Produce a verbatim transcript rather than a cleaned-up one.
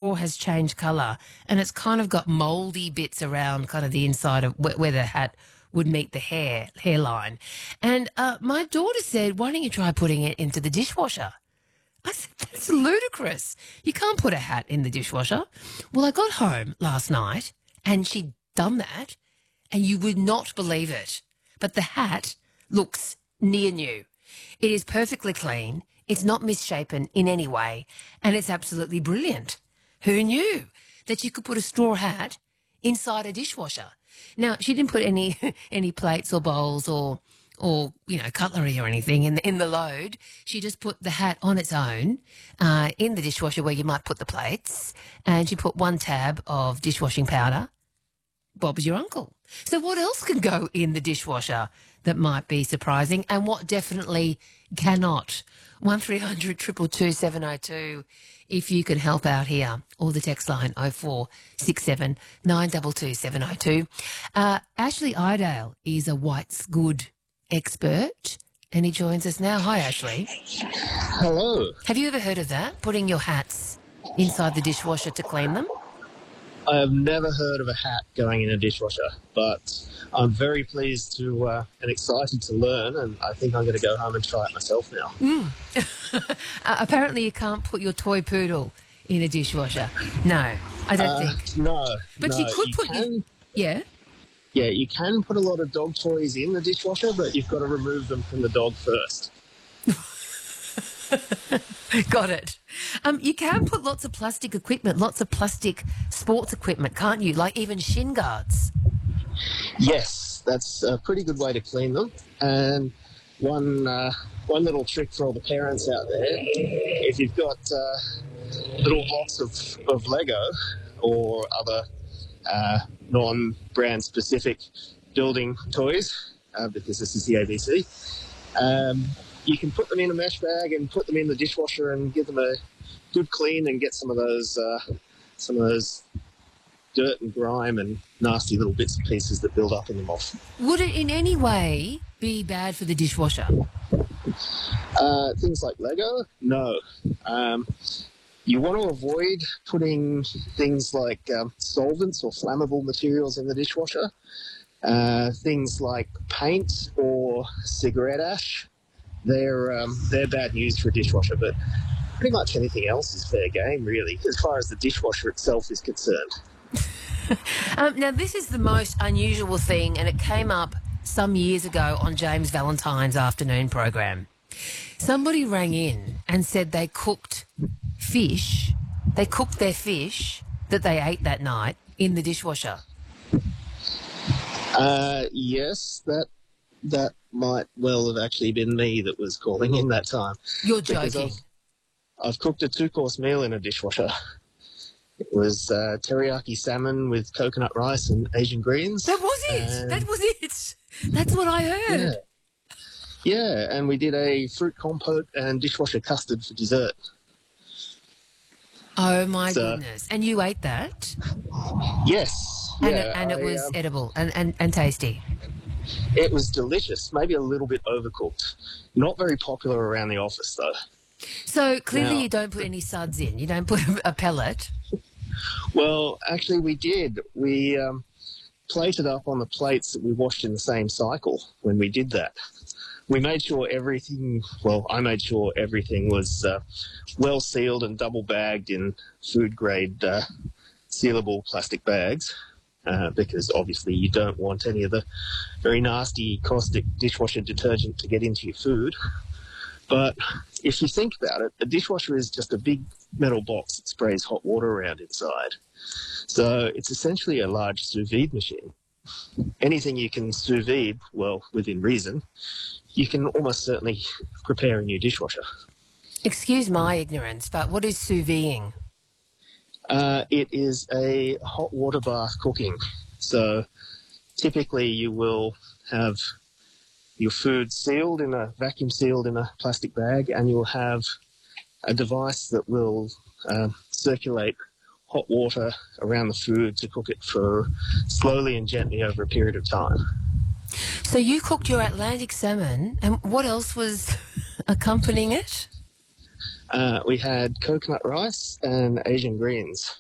straw has changed colour and it's kind of got mouldy bits around kind of the inside of where, where the hat would meet the hair hairline. And uh, my daughter said, why don't you try putting it into the dishwasher? I said, that's ludicrous. You can't put a hat in the dishwasher. Well, I got home last night and she'd done that and you would not believe it. But the hat looks near new. It is perfectly clean. It's not misshapen in any way, and it's absolutely brilliant. Who knew that you could put a straw hat inside a dishwasher? Now, she didn't put any any plates or bowls or or you know cutlery or anything in the, in the load. She just put the hat on its own uh, in the dishwasher where you might put the plates, and she put one tab of dishwashing powder. Bob is your uncle. So what else can go in the dishwasher that might be surprising, and what definitely cannot? One three hundred two two two seven oh two if you can help out here, or the text line oh four six seven nine two two seven oh two. Uh, Ashley Idale is a white's good expert and he joins us now. Hi, Ashley. Hello. Have you ever heard of that, putting your hats inside the dishwasher to clean them? I have never heard of a hat going in a dishwasher, but I'm very pleased to uh, and excited to learn, and I think I'm going to go home and try it myself now. Mm. uh, apparently you can't put your toy poodle in a dishwasher. No, I don't uh, think. No. But no, you could you put can, your... Yeah? Yeah, you can put a lot of dog toys in the dishwasher, but you've got to remove them from the dog first. Got it. Um, you can put lots of plastic equipment, lots of plastic sports equipment, can't you? Like even shin guards. Yes, that's a pretty good way to clean them. And one uh, one little trick for all the parents out there, if you've got uh, little blocks of, of Lego or other uh, non-brand specific building toys, uh, because this is the A B C, um, you can put them in a mesh bag and put them in the dishwasher and give them a good clean and get some of those uh, some of those dirt and grime and nasty little bits and pieces that build up in them off. Would it in any way be bad for the dishwasher? Uh, things like Lego? No. Um, you want to avoid putting things like um, solvents or flammable materials in the dishwasher. Uh, things like paint or cigarette ash. They're um, they're bad news for a dishwasher, but pretty much anything else is fair game, really, as far as the dishwasher itself is concerned. um, now, this is the most unusual thing, and it came up some years ago on James Valentine's afternoon program. Somebody rang in and said they cooked fish, they cooked their fish that they ate that night in the dishwasher. Uh, yes, that that might well have actually been me that was calling in that time. You're joking. I've, I've cooked a two-course meal in a dishwasher. It was uh, teriyaki salmon with coconut rice and Asian greens. That was it. And that was it. That's what I heard. Yeah. yeah, and we did a fruit compote and dishwasher custard for dessert. Oh, my so, goodness. And you ate that? Yes. And, yeah, it, and I, it was um, edible and, and, and tasty. It was delicious, maybe a little bit overcooked. Not very popular around the office, though. So clearly now, you don't put any suds in. You don't put a, a pellet. Well, actually we did. We um, plated up on the plates that we washed in the same cycle when we did that. We made sure everything, well, I made sure everything was uh, well sealed and double bagged in food grade uh, sealable plastic bags. Uh, because obviously you don't want any of the very nasty caustic dishwasher detergent to get into your food. But if you think about it, a dishwasher is just a big metal box that sprays hot water around inside. So it's essentially a large sous vide machine. Anything you can sous vide, well, within reason, you can almost certainly prepare in your dishwasher. Excuse my ignorance, but what is sous videing? Uh, it is a hot water bath cooking. So typically you will have your food sealed in a vacuum sealed in a plastic bag, and you'll have a device that will uh, circulate hot water around the food to cook it for slowly and gently over a period of time. So you cooked your Atlantic salmon, and what else was accompanying it? Uh, we had coconut rice and Asian greens.